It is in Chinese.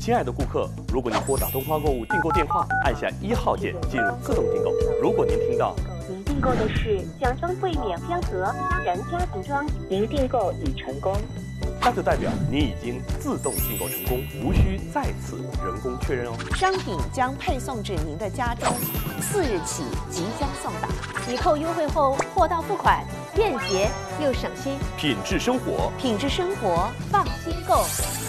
亲爱的顾客，如果您拨打东方购物订购电话，按下1号键进入自动订购。如果您听到您订购的是江装柜面香盒虾仁家庭装，您订购已成功， 那就代表您已经自动订购成功，无需再次人工确认哦。 商品将配送至您的家中，4日起即将送达。 抵扣优惠后，货到付款，便捷又省心。 品质生活， 品质生活，放心购。